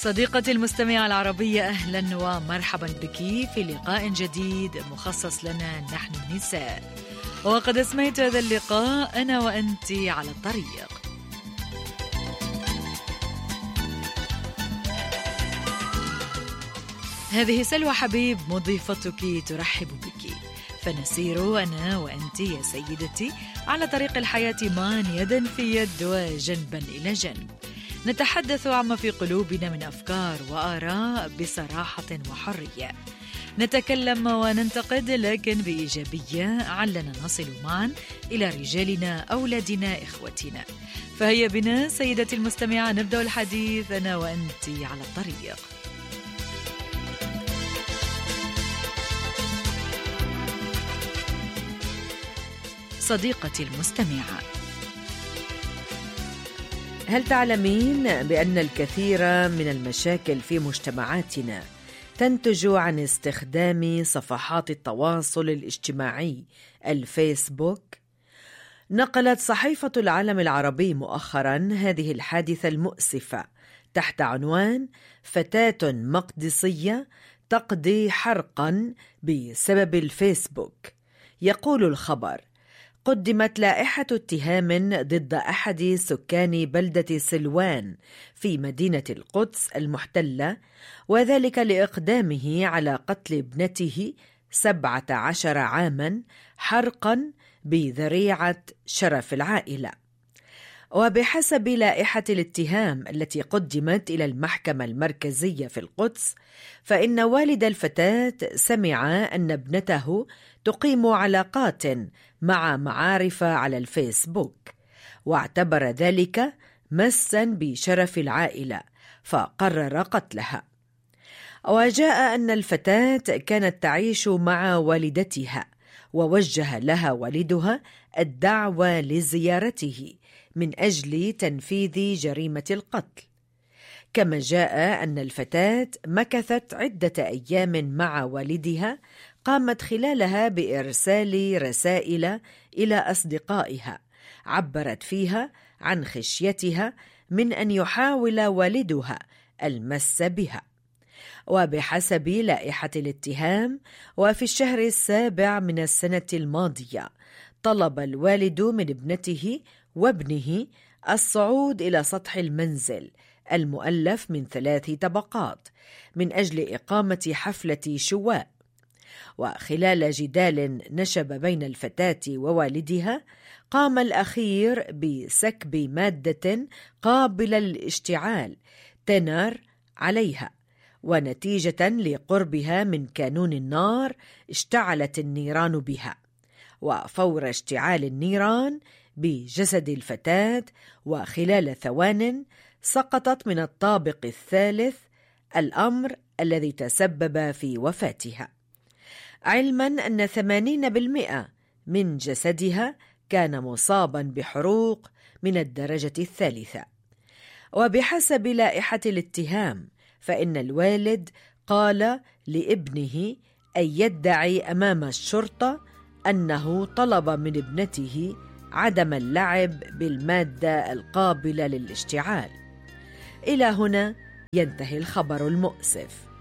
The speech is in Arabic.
صديقتي المستمعة العربية، أهلا ومرحبا بك في لقاء جديد مخصص لنا نحن النساء. وقد اسميت هذا اللقاء أنا وأنت على الطريق. هذه سلوى حبيب مضيفتك ترحب بك، فنسير أنا وأنت يا سيدتي على طريق الحياة معا يدا في يد وجنبا إلى جنب، نتحدث عما في قلوبنا من أفكار وآراء بصراحة وحرية، نتكلم وننتقد لكن بإيجابية، علنا نصل معا إلى رجالنا، أولادنا، إخوتنا. فهيا بنا سيدتي المستمعة نبدأ الحديث أنا وأنت على الطريق. صديقتي المستمعة، هل تعلمين بأن الكثير من المشاكل في مجتمعاتنا تنتج عن استخدام صفحات التواصل الاجتماعي الفيسبوك؟ نقلت صحيفة العالم العربي مؤخرا هذه الحادثة المؤسفة تحت عنوان فتاة مقدسية تقضي حرقا بسبب الفيسبوك. يقول الخبر: قدمت لائحة اتهام ضد أحد سكان بلدة سلوان في مدينة القدس المحتلة، وذلك لإقدامه على قتل ابنته 17 عاما حرقا بذريعة شرف العائلة. وبحسب لائحة الاتهام التي قدمت إلى المحكمة المركزية في القدس، فإن والد الفتاة سمع أن ابنته تقيم علاقات مع معارف على الفيسبوك، واعتبر ذلك مسا بشرف العائلة فقرر قتلها. وجاء أن الفتاة كانت تعيش مع والدتها، ووجه لها والدها الدعوة لزيارته من أجل تنفيذ جريمة القتل. كما جاء أن الفتاة مكثت عدة أيام مع والدها، قامت خلالها بإرسال رسائل إلى أصدقائها عبرت فيها عن خشيتها من أن يحاول والدها المس بها. وبحسب لائحة الاتهام، وفي الشهر السابع من السنة الماضية، طلب الوالد من ابنته وابنه الصعود إلى سطح المنزل المؤلف من 3 طبقات من أجل إقامة حفلة شواء. وخلال جدال نشب بين الفتاة ووالدها، قام الأخير بسكب مادة قابلة للاشتعال تنر عليها، ونتيجة لقربها من كانون النار اشتعلت النيران بها. وفور اشتعال النيران بجسد الفتاة وخلال ثوان سقطت من الطابق الثالث، الأمر الذي تسبب في وفاتها، علما أن 80% من جسدها كان مصابا بحروق من الدرجة الثالثة. وبحسب لائحة الاتهام، فإن الوالد قال لابنه أن يدعي أمام الشرطة أنه طلب من ابنته عدم اللعب بالمادة القابلة للاشتعال. إلى هنا ينتهي الخبر المؤسف.